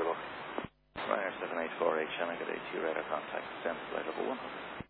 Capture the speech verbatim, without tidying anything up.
Good luck. Ryanair seven eight four eight, Shannon, good day to you, radar contact, send flight level one.